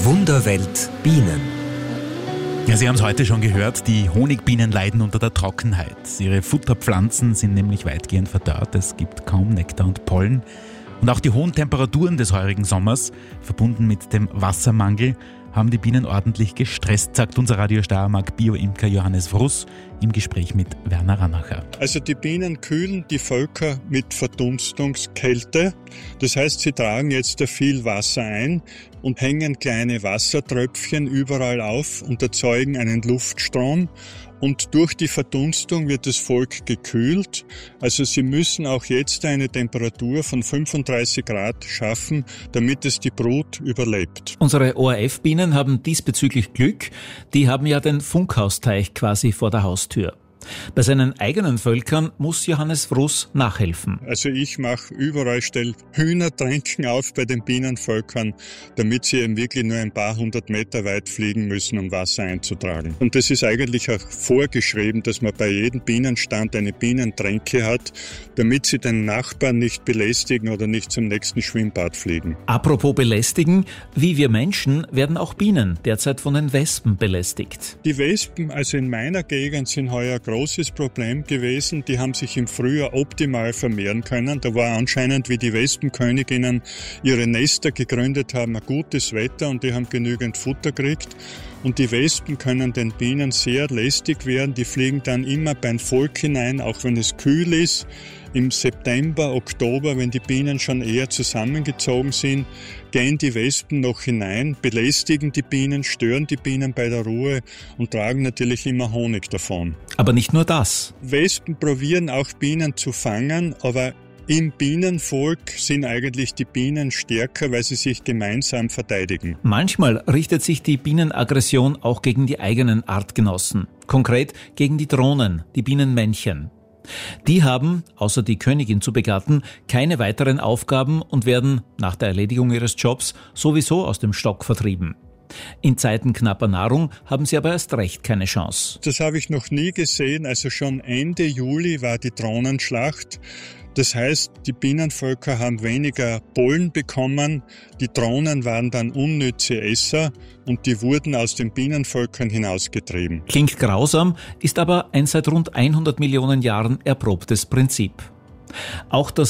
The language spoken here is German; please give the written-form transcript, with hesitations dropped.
Wunderwelt Bienen. Ja, Sie haben es heute schon gehört, die Honigbienen leiden unter der Trockenheit. Ihre Futterpflanzen sind nämlich weitgehend verdorrt, es gibt kaum Nektar und Pollen. Und auch die hohen Temperaturen des heurigen Sommers, verbunden mit dem Wassermangel, haben die Bienen ordentlich gestresst, sagt unser Radio Steiermark Bio-Imker Johannes Wruss im Gespräch mit Werner Rannacher. Also die Bienen kühlen die Völker mit Verdunstungskälte. Das heißt, sie tragen jetzt viel Wasser ein und hängen kleine Wassertröpfchen überall auf und erzeugen einen Luftstrom. Und durch die Verdunstung wird das Volk gekühlt. Also sie müssen auch jetzt eine Temperatur von 35 Grad schaffen, damit es die Brut überlebt. Unsere ORF-Bienen haben diesbezüglich Glück. Die haben ja den Funkhausteich quasi vor der Haustür. Bei seinen eigenen Völkern muss Johannes Wruss nachhelfen. Also ich mache überall, stelle Hühnertränken auf bei den Bienenvölkern, damit sie eben wirklich nur ein paar hundert Meter weit fliegen müssen, um Wasser einzutragen. Und das ist eigentlich auch vorgeschrieben, dass man bei jedem Bienenstand eine Bienentränke hat, damit sie den Nachbarn nicht belästigen oder nicht zum nächsten Schwimmbad fliegen. Apropos belästigen, wie wir Menschen werden auch Bienen derzeit von den Wespen belästigt. Die Wespen, also in meiner Gegend, sind heuer großes Problem gewesen. Die haben sich im Frühjahr optimal vermehren können. Da war anscheinend, wie die Wespenköniginnen ihre Nester gegründet haben, ein gutes Wetter und die haben genügend Futter gekriegt. Und die Wespen können den Bienen sehr lästig werden. Die fliegen dann immer beim Volk hinein, auch wenn es kühl ist. Im September, Oktober, wenn die Bienen schon eher zusammengezogen sind, gehen die Wespen noch hinein, belästigen die Bienen, stören die Bienen bei der Ruhe und tragen natürlich immer Honig davon. Aber nicht nur das. Wespen probieren auch Bienen zu fangen, aber im Bienenvolk sind eigentlich die Bienen stärker, weil sie sich gemeinsam verteidigen. Manchmal richtet sich die Bienenaggression auch gegen die eigenen Artgenossen. Konkret gegen die Drohnen, die Bienenmännchen. Die haben, außer die Königin zu begatten, keine weiteren Aufgaben und werden nach der Erledigung ihres Jobs sowieso aus dem Stock vertrieben. In Zeiten knapper Nahrung haben sie aber erst recht keine Chance. Das habe ich noch nie gesehen. Also schon Ende Juli war die Drohnenschlacht. Das heißt, die Bienenvölker haben weniger Pollen bekommen, die Drohnen waren dann unnütze Esser und die wurden aus den Bienenvölkern hinausgetrieben. Klingt grausam, ist aber ein seit rund 100 Millionen Jahren erprobtes Prinzip. Auch das